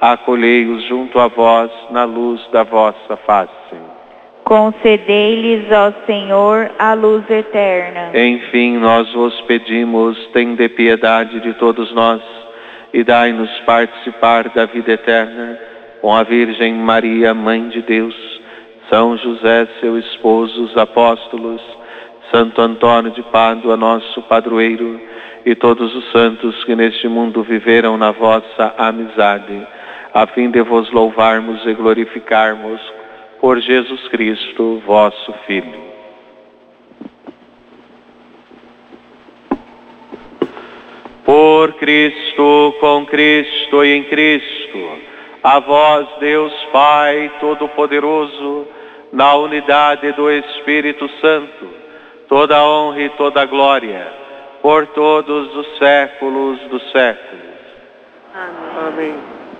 acolhei-os junto a vós na luz da vossa face. Concedei-lhes, ó Senhor, a luz eterna. Enfim, nós vos pedimos, tende piedade de todos nós e dai-nos participar da vida eterna, com a Virgem Maria, Mãe de Deus, São José, seu esposo, os apóstolos, Santo Antônio de Pádua, nosso padroeiro, e todos os santos que neste mundo viveram na vossa amizade, a fim de vos louvarmos e glorificarmos por Jesus Cristo, vosso Filho. Por Cristo, com Cristo e em Cristo, a vós, Deus Pai Todo-Poderoso, na unidade do Espírito Santo, toda a honra e toda a glória, por todos os séculos dos séculos. Amém. Amém.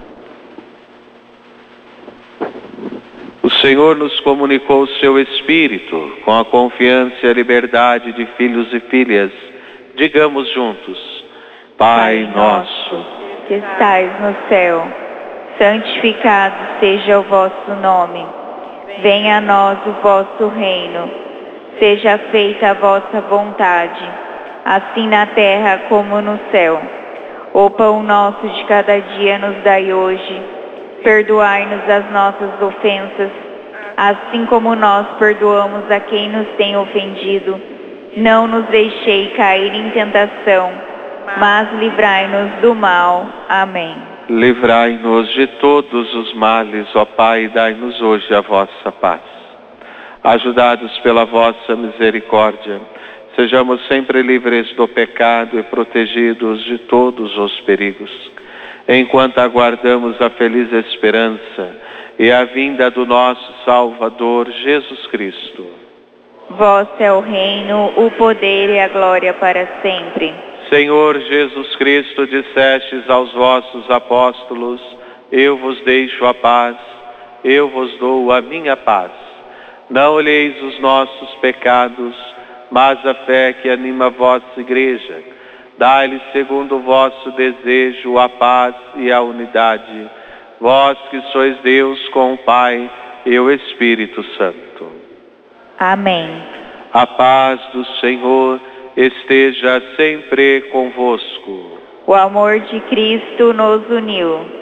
O Senhor nos comunicou o seu Espírito, com a confiança e a liberdade de filhos e filhas. Digamos juntos: Pai nosso, que estais no céu, santificado seja o vosso nome. Venha a nós o vosso reino. Seja feita a vossa vontade, assim na terra como no céu. O pão nosso de cada dia nos dai hoje. Perdoai-nos as nossas ofensas, assim como nós perdoamos a quem nos tem ofendido. Não nos deixei cair em tentação, mas livrai-nos do mal. Amém. Livrai-nos de todos os males, ó Pai, e dai-nos hoje a vossa paz. Ajudados pela vossa misericórdia, sejamos sempre livres do pecado e protegidos de todos os perigos, enquanto aguardamos a feliz esperança e a vinda do nosso Salvador, Jesus Cristo. Vosso é o reino, o poder e a glória para sempre. Senhor Jesus Cristo, dissestes aos vossos apóstolos: eu vos deixo a paz, eu vos dou a minha paz. Não olheis os nossos pecados, mas a fé que anima a vossa igreja. Dai-lhe, segundo o vosso desejo, a paz e a unidade, vós que sois Deus com o Pai e o Espírito Santo. Amém. A paz do Senhor esteja sempre convosco. O amor de Cristo nos uniu.